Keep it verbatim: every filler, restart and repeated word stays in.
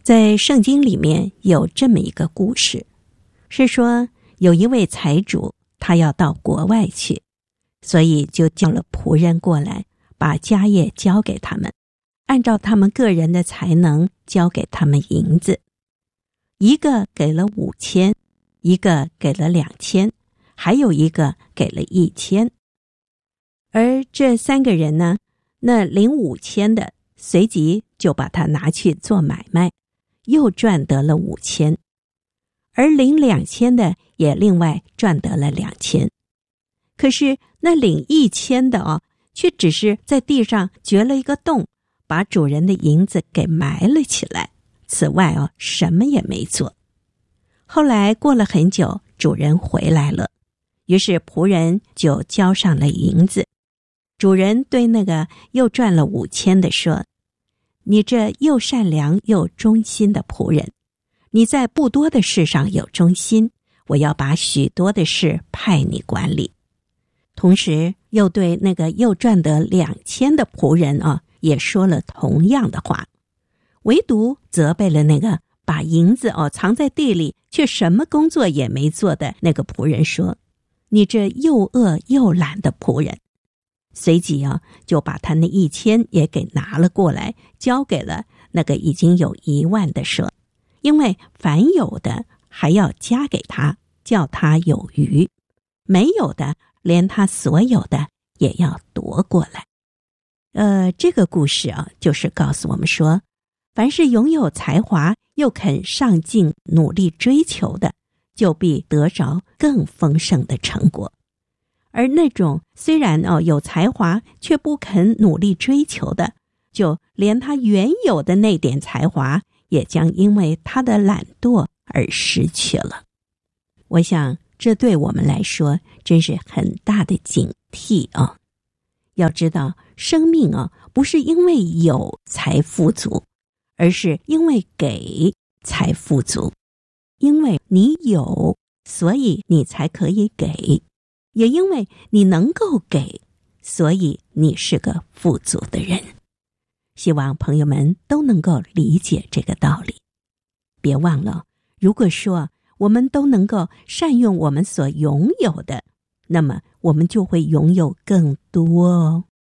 在圣经里面有这么一个故事，是说有一位财主，他要到国外去，所以就叫了仆人过来，把家业交给他们，按照他们个人的才能交给他们银子，一个给了五千，一个给了两千，还有一个给了一千。而这三个人呢，那领五千的随即就把它拿去做买卖，又赚得了五千，而领两千的也另外赚得了两千。可是那领一千的哦，却只是在地上掘了一个洞，把主人的银子给埋了起来，此外哦，什么也没做。后来过了很久，主人回来了，于是仆人就交上了银子。主人对那个又赚了五千的说：你这又善良又忠心的仆人，你在不多的事上有忠心，我要把许多的事派你管理。同时又对那个又赚得两千的仆人啊，也说了同样的话，唯独责备了那个把银子哦藏在地里却什么工作也没做的那个仆人说：你这又饿又懒的仆人。随即啊，就把他那一千也给拿了过来，交给了那个已经有一万的说，因为凡有的还要加给他，叫他有余；没有的，连他所有的也要夺过来。呃，这个故事啊，就是告诉我们说，凡是拥有才华又肯上进努力追求的，就必得着更丰盛的成果。而那种虽然哦有才华却不肯努力追求的，就连他原有的那点才华也将因为他的懒惰而失去了。我想这对我们来说真是很大的警惕啊！要知道生命啊，不是因为有才富足，而是因为给才富足。因为你有，所以你才可以给。也因为你能够给，所以你是个富足的人。希望朋友们都能够理解这个道理。别忘了，如果说我们都能够善用我们所拥有的，那么我们就会拥有更多哦。